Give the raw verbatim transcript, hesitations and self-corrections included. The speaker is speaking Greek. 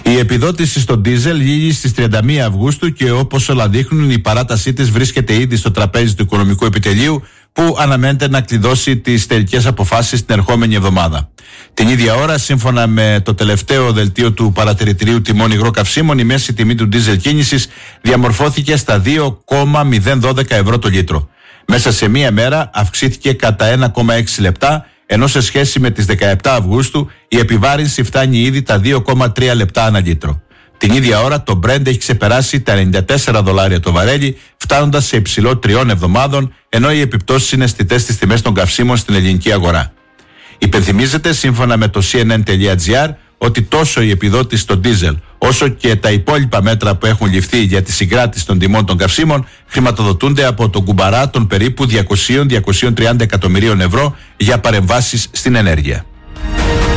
Η επιδότηση στο ντίζελ λύγει στις τριάντα μία Αυγούστου και όπως όλα δείχνουν η παράτασή της βρίσκεται ήδη στο τραπέζι του Οικονομικού Επιτελείου, που αναμένεται να κλειδώσει τις τελικές αποφάσεις την ερχόμενη εβδομάδα. Την ίδια ώρα, σύμφωνα με το τελευταίο δελτίο του Παρατηρητηρίου Τιμών Υγρών Καυσίμων, η μέση τιμή του ντίζελ κίνησης διαμορφώθηκε στα δύο κόμμα μηδέν δώδεκα ευρώ το λίτρο. Μέσα σε μία μέρα αυξήθηκε κατά ένα κόμμα έξι λεπτά, ενώ σε σχέση με τις δεκαεπτά Αυγούστου η επιβάρυνση φτάνει ήδη τα δύο κόμμα τρία λεπτά ανά λίτρο. Την ίδια ώρα το Brent έχει ξεπεράσει τα ενενήντα τέσσερα δολάρια το βαρέλι, φτάνοντας σε υψηλό τριών εβδομάδων, ενώ οι επιπτώσεις είναι αισθητές στις τιμές των καυσίμων στην ελληνική αγορά. Υπενθυμίζεται, σύμφωνα με το σι εν εν τελεία τζι άρ, ότι τόσο η επιδότηση στο ντίζελ όσο και τα υπόλοιπα μέτρα που έχουν ληφθεί για τη συγκράτηση των τιμών των καυσίμων χρηματοδοτούνται από τον κουμπαρά των περίπου διακόσια με διακόσια τριάντα εκατομμυρίων ευρώ για παρεμβάσεις στην ενέργεια.